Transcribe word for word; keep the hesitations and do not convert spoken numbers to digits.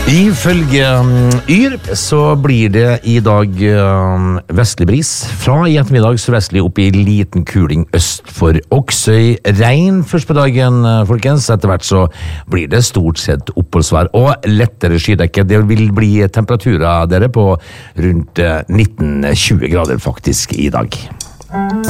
Ifølge um, Yr så blir det i dag um, vestlig bris fra i ettermiddag sørvestlig opp i liten kuling øst for Oksøy. Regn først på dagen, folkens. Etter hvert så blir det stort sett oppholdsvær og lettere skydekke. Det vil bli temperaturer dere på rundt nitten tjue grader faktisk i dag.